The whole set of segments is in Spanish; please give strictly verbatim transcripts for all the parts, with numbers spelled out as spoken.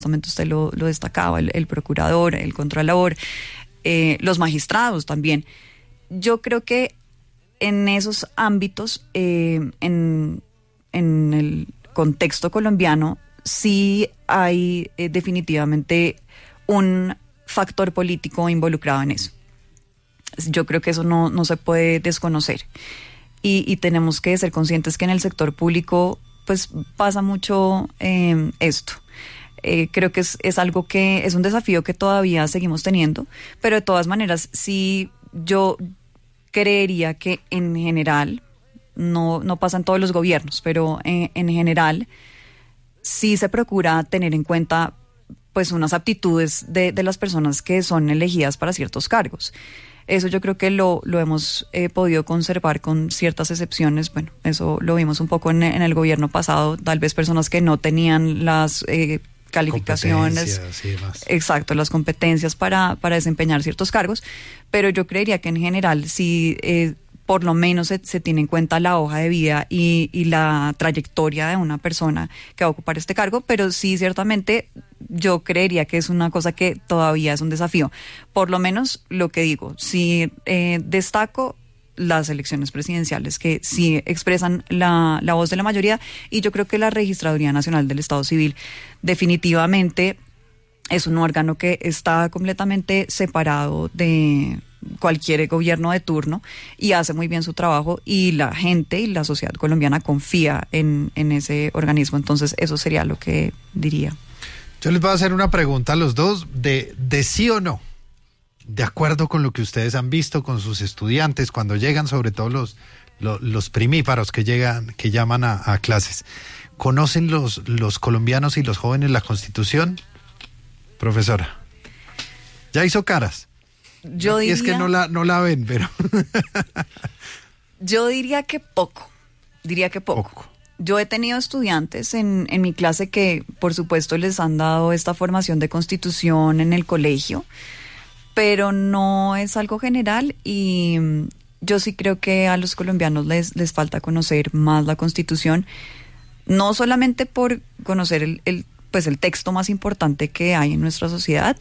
Justamente usted lo, lo destacaba, el, el procurador, el contralor, eh, los magistrados también. Yo creo que en esos ámbitos, eh, en, en el contexto colombiano, sí hay eh, definitivamente un factor político involucrado en eso. Yo creo que eso no, no se puede desconocer. Y, y tenemos que ser conscientes que en el sector público pues pasa mucho eh, esto. Eh, creo que es, es algo que es un desafío que todavía seguimos teniendo, pero de todas maneras sí yo creería que en general, no, no pasa en todos los gobiernos, pero en, en general sí se procura tener en cuenta pues unas aptitudes de, de las personas que son elegidas para ciertos cargos. Eso yo creo que lo, lo hemos eh, podido conservar con ciertas excepciones. Bueno, eso lo vimos un poco en, en el gobierno pasado, tal vez personas que no tenían las eh, calificaciones, y demás. Exacto, las competencias para, para desempeñar ciertos cargos, pero yo creería que en general sí, eh, por lo menos se, se tiene en cuenta la hoja de vida y, y la trayectoria de una persona que va a ocupar este cargo, pero sí, ciertamente, yo creería que es una cosa que todavía es un desafío. Por lo menos lo que digo, sí eh, destaco las elecciones presidenciales que sí expresan la, la voz de la mayoría, y yo creo que la Registraduría Nacional del Estado Civil definitivamente es un órgano que está completamente separado de cualquier gobierno de turno y hace muy bien su trabajo, y la gente y la sociedad colombiana confía en, en ese organismo. Entonces eso sería lo que diría. Yo les voy a hacer una pregunta a los dos de, de sí o no. De acuerdo con lo que ustedes han visto con sus estudiantes cuando llegan, sobre todo los, los, los primíparos que llegan, que llaman a, a clases. ¿Conocen los, los colombianos y los jóvenes la Constitución? Profesora. Ya hizo caras. Yo y diría, es que no la, no la ven, pero... yo diría que poco. Diría que poco. poco. Yo he tenido estudiantes en, en mi clase que, por supuesto, les han dado esta formación de Constitución en el colegio, pero no es algo general, y yo sí creo que a los colombianos les, les falta conocer más la Constitución, no solamente por conocer el, el, pues el texto más importante que hay en nuestra sociedad,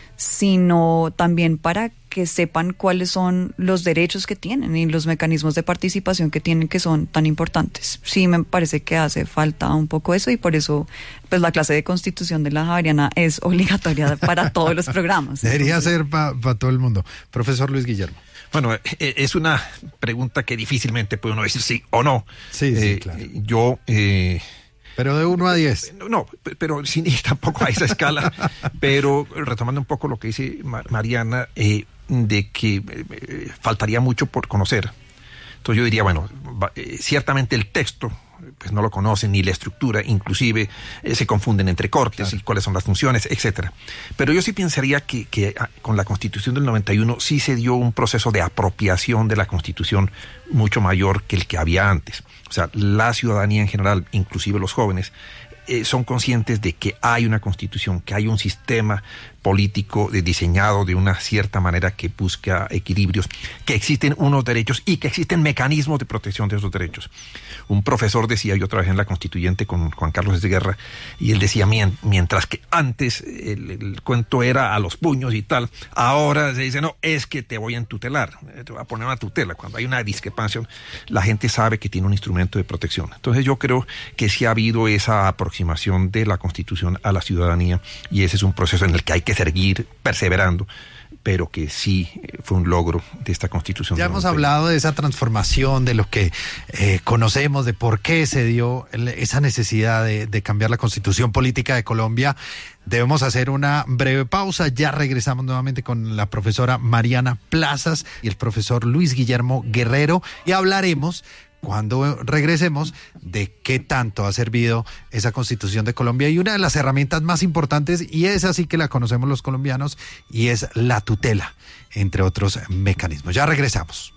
sino también para que sepan cuáles son los derechos que tienen y los mecanismos de participación que tienen, que son tan importantes. Sí, me parece que hace falta un poco eso, y por eso pues la clase de Constitución de la Javeriana es obligatoria para todos los programas. Debería Entonces, ser para pa todo el mundo. Profesor Luis Guillermo. Bueno, es una pregunta que difícilmente puede uno decir sí o no. Sí, sí, eh, claro. Yo... Eh, Pero de uno a diez. No, pero sí, tampoco a esa escala. Pero retomando un poco lo que dice Mariana, eh, de que eh, faltaría mucho por conocer. Entonces yo diría, bueno, eh, ciertamente el texto pues no lo conocen, ni la estructura, inclusive eh, se confunden entre cortes, claro, y cuáles son las funciones, etcétera. Pero yo sí pensaría que, que con la Constitución del noventa y uno sí se dio un proceso de apropiación de la Constitución mucho mayor que el que había antes. O sea, la ciudadanía en general, inclusive los jóvenes, eh, son conscientes de que hay una Constitución, que hay un sistema político de, diseñado de una cierta manera que busca equilibrios, que existen unos derechos y que existen mecanismos de protección de esos derechos. Un profesor decía, yo trabajé en la Constituyente con Juan Carlos de Guerra, y él decía, mientras que antes el, el cuento era a los puños y tal, ahora se dice, no, es que te voy a entutelar, te voy a poner una tutela. Cuando hay una discrepancia, la gente sabe que tiene un instrumento de protección. Entonces yo creo que sí ha habido esa aproximación de la Constitución a la ciudadanía, y ese es un proceso en el que hay que seguir perseverando, pero que sí fue un logro de esta Constitución. Ya hemos hablado de esa transformación, de lo que eh, conocemos, de por qué se dio esa necesidad de, de cambiar la Constitución política de Colombia. Debemos hacer una breve pausa. Ya regresamos nuevamente con la profesora Mariana Plazas y el profesor Luis Guillermo Guerrero, y hablaremos, cuando regresemos, de qué tanto ha servido esa Constitución de Colombia, y una de las herramientas más importantes, y es así que la conocemos los colombianos, y es la tutela, entre otros mecanismos. Ya regresamos.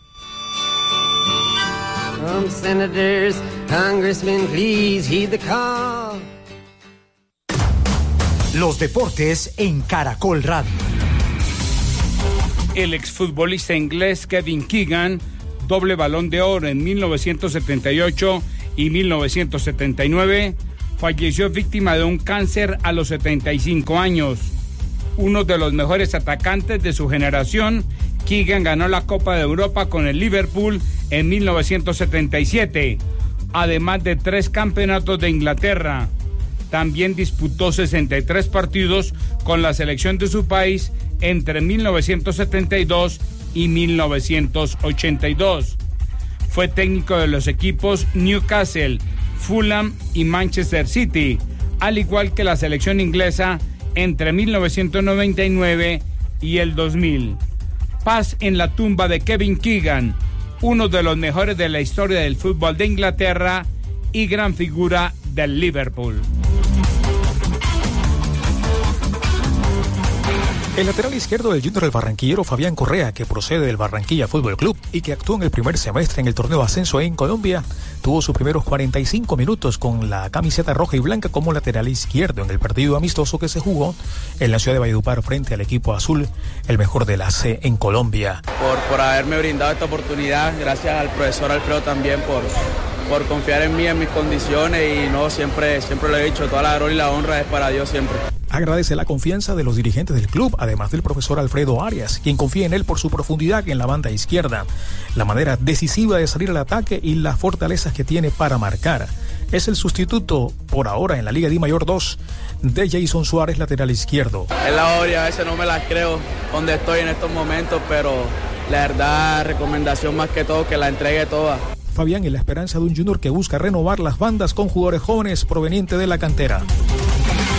From senators, congressmen, please heed the call. Los deportes en Caracol Radio. El exfutbolista inglés Kevin Keegan, doble Balón de Oro en mil novecientos setenta y ocho y mil novecientos setenta y nueve, falleció víctima de un cáncer a los setenta y cinco años. Uno de los mejores atacantes de su generación, Keegan ganó la Copa de Europa con el Liverpool en mil novecientos setenta y siete, además de tres campeonatos de Inglaterra. También disputó sesenta y tres partidos con la selección de su país entre mil novecientos setenta y dos y mil novecientos ochenta y dos. Fue técnico de los equipos Newcastle, Fulham y Manchester City, al igual que la selección inglesa entre mil novecientos noventa y nueve y el dos mil. Paz en la tumba de Kevin Keegan, uno de los mejores de la historia del fútbol de Inglaterra y gran figura del Liverpool. El lateral izquierdo del Junior del barranquillero Fabián Correa, que procede del Barranquilla Fútbol Club y que actuó en el primer semestre en el torneo Ascenso en Colombia, tuvo sus primeros cuarenta y cinco minutos con la camiseta roja y blanca como lateral izquierdo en el partido amistoso que se jugó en la ciudad de Valledupar frente al equipo azul, el mejor de la C en Colombia. Por, por haberme brindado esta oportunidad, gracias al profesor Alfredo también por, por confiar en mí, en mis condiciones, y no, siempre, siempre lo he dicho, toda la gloria y la honra es para Dios siempre. Agradece la confianza de los dirigentes del club, además del profesor Alfredo Arias, quien confía en él por su profundidad en la banda izquierda, la manera decisiva de salir al ataque y las fortalezas que tiene para marcar. Es el sustituto, por ahora en la Liga D Mayor dos, de Jason Suárez, lateral izquierdo. Es la hora, a veces no me las creo donde estoy en estos momentos, pero la verdad, recomendación más que todo, que la entregue toda. Fabián es la esperanza de un Junior que busca renovar las bandas con jugadores jóvenes provenientes de la cantera.